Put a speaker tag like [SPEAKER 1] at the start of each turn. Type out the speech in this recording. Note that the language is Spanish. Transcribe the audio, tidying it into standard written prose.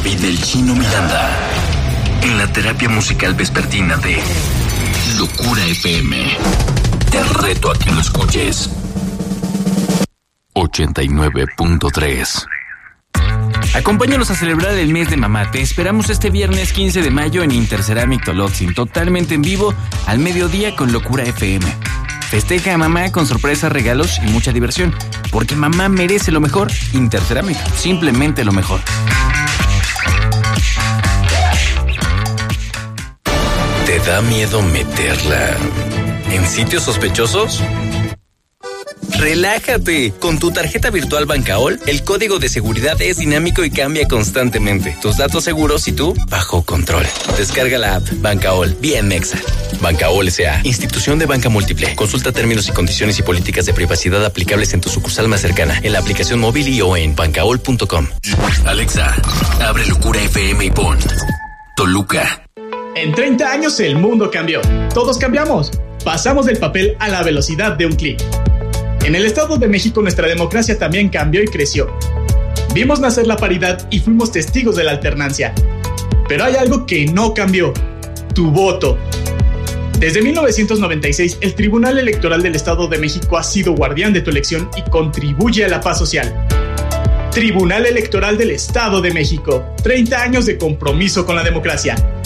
[SPEAKER 1] David El Chino Miranda, en la terapia musical vespertina de Locura FM. Te reto a que lo escuches. 89.3.
[SPEAKER 2] Acompáñanos a celebrar el mes de mamá. Te esperamos este viernes 15 de mayo en Interceramic Tolotzin, totalmente en vivo al mediodía con Locura FM. Festeja a mamá con sorpresas, regalos y mucha diversión, porque mamá merece lo mejor. Interceramic, simplemente lo mejor.
[SPEAKER 1] ¿Te da miedo meterla en sitios sospechosos? Relájate. Con tu tarjeta virtual Bancaol, el código de seguridad es dinámico y cambia constantemente. Tus datos seguros y tú bajo control. Descarga la app Bancaol bien Mexa. Bancaol S.A. Institución de banca múltiple. Consulta términos y condiciones y políticas de privacidad aplicables en tu sucursal más cercana, en la aplicación móvil y o en bancaol.com. Alexa, abre Locura FM y pon Toluca.
[SPEAKER 3] En 30 años el mundo cambió. Todos cambiamos. Pasamos del papel a la velocidad de un clic. En el Estado de México nuestra democracia también cambió y creció. Vimos nacer la paridad y fuimos testigos de la alternancia. Pero hay algo que no cambió: tu voto. Desde 1996, el Tribunal Electoral del Estado de México ha sido guardián de tu elección y contribuye a la paz social. Tribunal Electoral del Estado de México. 30 años de compromiso con la democracia.